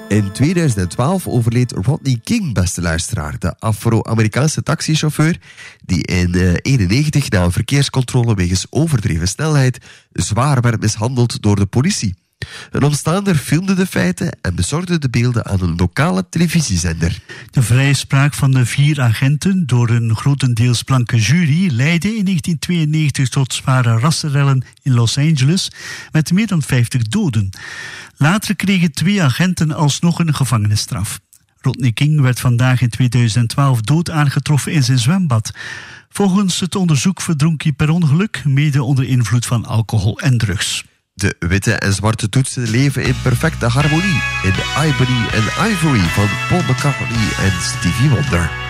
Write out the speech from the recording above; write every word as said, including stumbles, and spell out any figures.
In tweeduizend twaalf overleed Rodney King, beste luisteraar, de Afro-Amerikaanse taxichauffeur die in eenennegentig na een verkeerscontrole wegens overdreven snelheid zwaar werd mishandeld door de politie. Een omstaander filmde de feiten en bezorgde de beelden aan een lokale televisiezender. De vrijspraak van de vier agenten door een grotendeels blanke jury leidde in negentien tweeënnegentig tot zware rassenrellen in Los Angeles met meer dan vijftig doden. Later kregen twee agenten alsnog een gevangenisstraf. Rodney King werd vandaag in tweeduizend twaalf dood aangetroffen in zijn zwembad. Volgens het onderzoek verdronk hij per ongeluk, mede onder invloed van alcohol en drugs. De witte en zwarte toetsen leven in perfecte harmonie in Ebony and Ivory van Paul McCartney en Stevie Wonder.